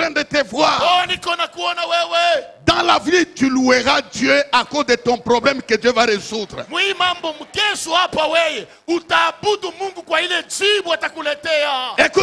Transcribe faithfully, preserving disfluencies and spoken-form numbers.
train de te voir. Oh, niko na kuona wewe. Dans la vie, tu loueras Dieu à cause de ton problème que Dieu va résoudre. Mwi mambo mkesho hapa wewe utaabudu Mungu kwa ile jibu atakuletea. Écoute,